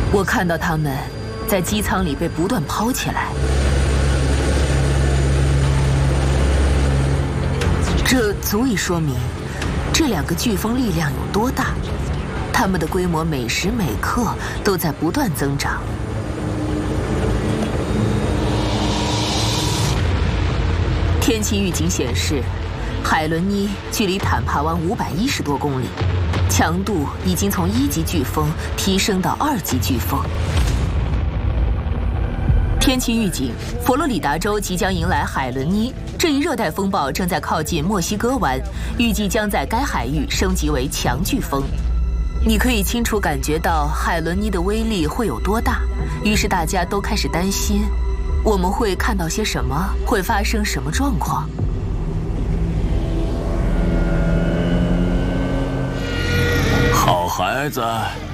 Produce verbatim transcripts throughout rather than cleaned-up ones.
我看到他们在机舱里被不断抛起来，这足以说明这两个飓风力量有多大。它们的规模每时每刻都在不断增长。天气预警显示，海伦妮距离坦帕湾五百一十多公里，强度已经从一级飓风提升到二级飓风。天气预警：佛罗里达州即将迎来海伦妮，这一热带风暴正在靠近墨西哥湾，预计将在该海域升级为强飓风。你可以清楚感觉到海伦妮的威力会有多大，于是大家都开始担心，我们会看到些什么，会发生什么状况。 好孩子，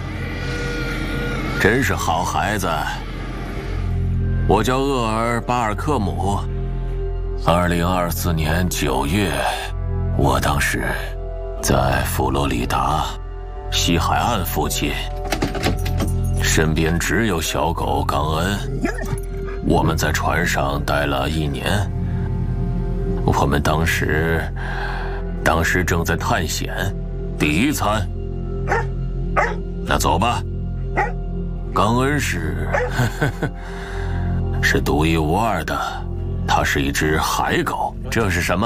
真是好孩子。我叫厄尔巴尔克姆。二零二四年九月，我当时在佛罗里达西海岸附近，身边只有小狗冈恩。我们在船上待了一年。我们当时，当时正在探险。第一餐，那走吧。冈恩是，呵呵，是独一无二的，它是一只海狗。这是什么？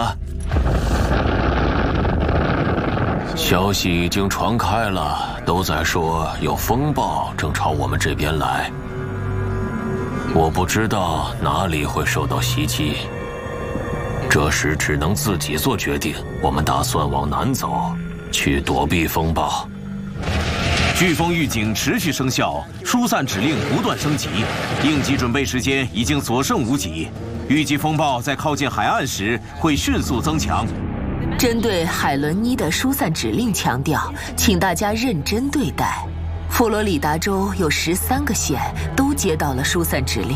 消息已经传开了，都在说有风暴正朝我们这边来。我不知道哪里会受到袭击，这时只能自己做决定。我们打算往南走，去躲避风暴。 飓风预警持续生效，疏散指令不断升级，应急准备时间已经所剩无几。预计风暴在靠近海岸时会迅速增强。 针对海伦妮的疏散指令强调，请大家认真对待。佛罗里达州有十三个县都接到了疏散指令。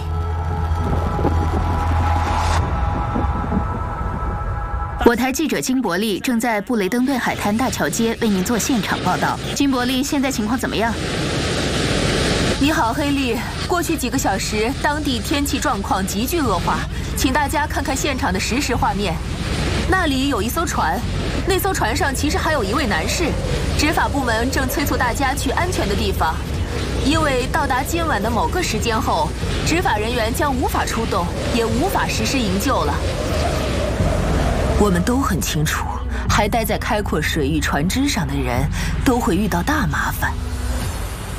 我台记者金伯利正在布雷登顿海滩大桥街为您做现场报道。金伯利，现在情况怎么样？ 你好，黑利。过去几个小时，当地天气状况急剧恶化，请大家看看现场的实时画面。那里有一艘船，那艘船上其实还有一位男士。执法部门正催促大家去安全的地方，因为到达今晚的某个时间后，执法人员将无法出动，也无法实施营救了。我们都很清楚，还待在开阔水域船只上的人都会遇到大麻烦。